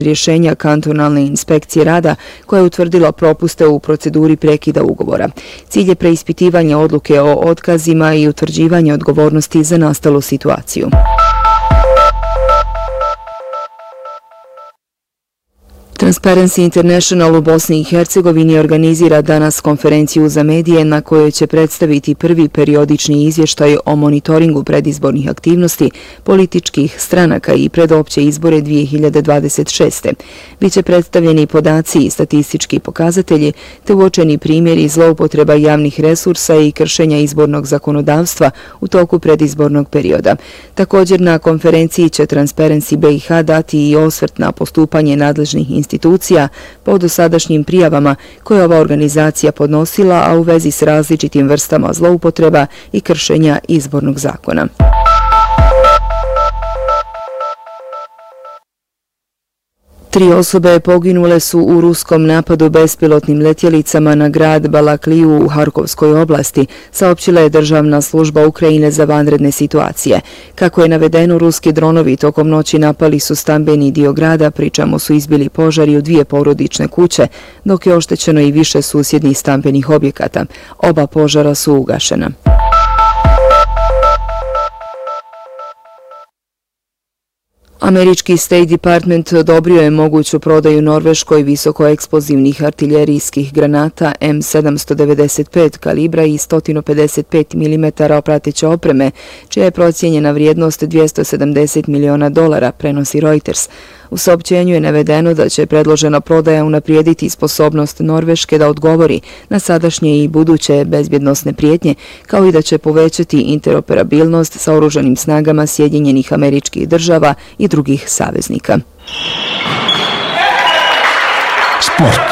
rješenja kantonalne inspekcije rada koja je utvrdila propuste u proceduri prekida ugovora. Cilj je preispitivanje odluke o otkazima i utvrđivanje odgovornosti za nastalu situaciju. Transparency International u Bosni i Hercegovini organizira danas konferenciju za medije na kojoj će predstaviti prvi periodični izvještaj o monitoringu predizbornih aktivnosti, političkih stranaka i predopće izbore 2026. Biće predstavljeni podaci i statistički pokazatelji te uočeni primjeri zloupotreba javnih resursa i kršenja izbornog zakonodavstva u toku predizbornog perioda. Također na konferenciji će Transparency BiH dati i osvrt na postupanje nadležnih institucija po dosadašnjim prijavama koje je ova organizacija podnosila, a u vezi s različitim vrstama zloupotreba i kršenja izbornog zakona. Tri osobe poginule su u ruskom napadu bespilotnim letjelicama na grad Balakliju u Harkovskoj oblasti, saopćila je državna služba Ukrajine za vanredne situacije. Kako je navedeno, ruski dronovi tokom noći napali su stambeni dio grada, pri čemu su izbili požari u 2 porodične kuće, dok je oštećeno i više susjednih stambenih objekata. Oba požara su ugašena. Američki State Department odobrio je moguću prodaju Norveškoj visokoeksplozivnih artiljerijskih granata M795 kalibra i 155 mm prateće opreme, čija je procijenjena vrijednost $270 miliona, prenosi Reuters. U saopćenju je navedeno da će predložena prodaja unaprijediti sposobnost Norveške da odgovori na sadašnje i buduće bezbjednosne prijetnje, kao i da će povećati interoperabilnost sa oružanim snagama Sjedinjenih Američkih Država i drugih saveznika. Sport.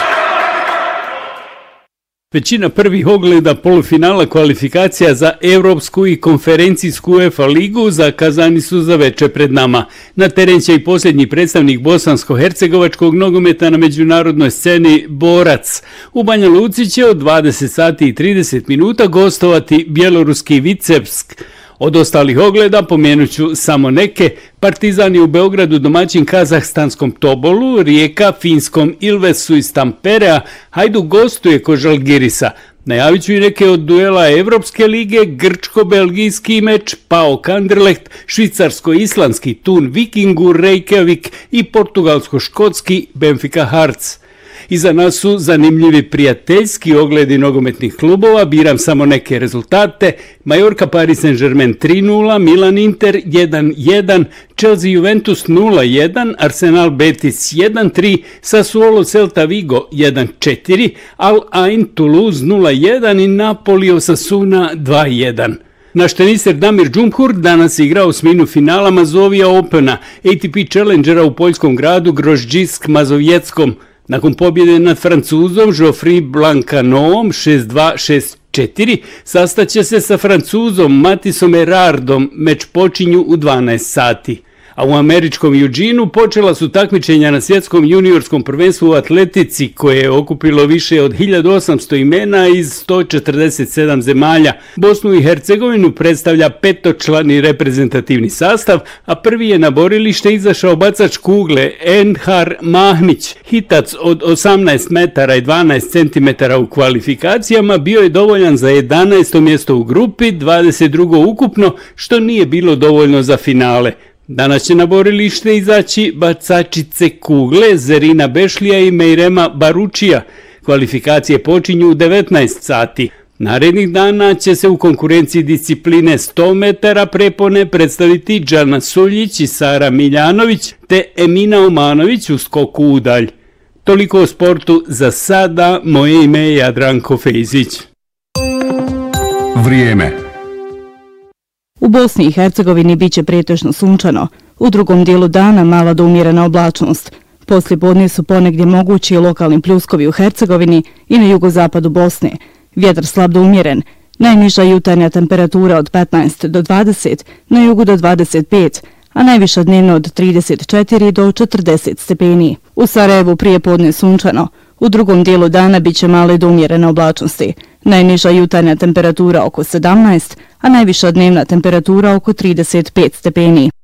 Većina prvih ogleda polufinala kvalifikacija za Evropsku i konferencijsku UEFA ligu zakazani su za veče pred nama. Na teren će i posljednji predstavnik bosansko-hercegovačkog nogometa na međunarodnoj sceni Borac. U Banja Luci će od 20:30 gostovati bjeloruski Vicevsk. Od ostalih ogleda pomenuću samo neke. Partizan je u Beogradu domaćin kazahstanskom Tobolu, Rijeka finskom Ilvesu iz Tamperea, Hajduk gostuje kod Žalgirisa. Najavit ću i neke od duela Evropske lige, grčko-belgijski meč, PAOK Anderlecht, švicarsko-islandski Thun Vikingur Reykjavik i portugalsko-škotski Benfica Hearts. Iza nas su zanimljivi prijateljski ogledi nogometnih klubova, biram samo neke rezultate. Majorka Paris Saint-Germain 3:0, Milan Inter 1:1, Chelsea Juventus 0:1, Arsenal Betis 1:3, Sassuolo Celta Vigo 1:4, Al Ain Toulouse 0:1 i Napoli Osasuna 2:1. Naš teniser Damir Džumhur danas igra osminu finala Mazovija Opena, ATP Challengera u poljskom gradu Grožđisk Mazovjeckom. Nakon pobjede nad Francuzom Geoffrey Blancanovom 6-2-6-4 sastaće se sa Francuzom Matisom Erardom, meč počinju u 12 sati. A u američkom Eugeneu počela su takmičenja na svjetskom juniorskom prvenstvu u atletici koje je okupilo više od 1800 imena iz 147 zemalja. Bosnu i Hercegovinu predstavlja 5-člani reprezentativni sastav, a prvi je na borilište izašao bacač kugle Enhar Mahnić. Hitac od 18 metara i 12 centimetara u kvalifikacijama bio je dovoljan za 11. mjesto u grupi, 22. ukupno, što nije bilo dovoljno za finale. Danas će na borilište izaći bacačice kugle Zerina Bešlija i Mejrema Baručija. Kvalifikacije počinju u 19 sati. Narednih dana će se u konkurenciji discipline 100 metara prepone predstaviti Džana Suljić i Sara Miljanović te Emina Omanović u skoku udalj. Toliko o sportu za sada, moje ime je Jadranko Fejzić. Vrijeme. U Bosni i Hercegovini biće pretežno sunčano. U drugom dijelu dana mala do umjerena oblačnost. Poslijepodne su ponegdje mogući lokalni pljuskovi u Hercegovini i na jugozapadu Bosne. Vjetar slab do umjeren. Najniža jutarnja temperatura od 15 do 20, na jugu do 25, a najviša dnevno od 34 do 40 stepeni. U Sarajevu prije podne sunčano. U drugom dijelu dana biće male do umjerene oblačnosti. Najniža jutarnja temperatura oko 17, a najviša dnevna temperatura oko 35 stepeni.